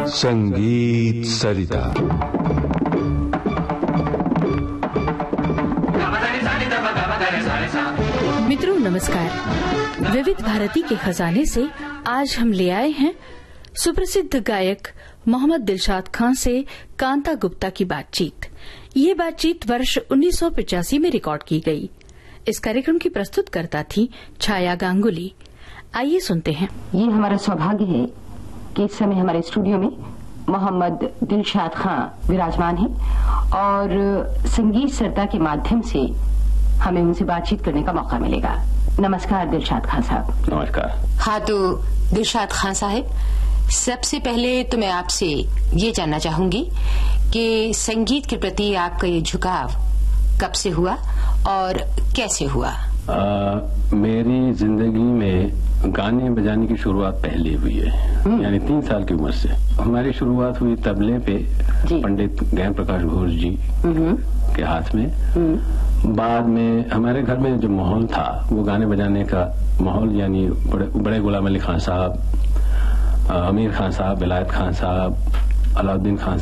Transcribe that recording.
संगीत सरिता। मित्रों नमस्कार। विविध भारती के खजाने से आज हम ले आए हैं सुप्रसिद्ध गायक मोहम्मद दिलशाद खां से कांता गुप्ता की बातचीत। ये बातचीत वर्ष 1985 में रिकॉर्ड की गई। इस कार्यक्रम की प्रस्तुतकर्ता थी छाया गांगुली। आइए सुनते हैं। ये हमारा सौभाग्य है कि इस समय हमारे स्टूडियो में मोहम्मद दिलशाद खां विराजमान हैं और संगीत सरिता के माध्यम से हमें उनसे बातचीत करने का मौका मिलेगा। नमस्कार दिलशाद खां साहब। नमस्कार। हाँ, तो दिलशाद खां साहब, सबसे पहले तो मैं आपसे ये जानना चाहूंगी कि संगीत के प्रति आपका ये झुकाव कब से हुआ और कैसे हुआ? मेरी जिंदगी में गाने बजाने की शुरुआत पहले हुई है, यानी 3 साल की उम्र से। हमारी शुरुआत हुई तबले पे पंडित ज्ञान प्रकाश घोष जी के हाथ में। बाद में हमारे घर में जो माहौल था वो गाने बजाने का माहौल, यानी बड़े गुलाम अली खान साहब, अमीर खान साहब, विलायत खान साहब, अलाउद्दीन खान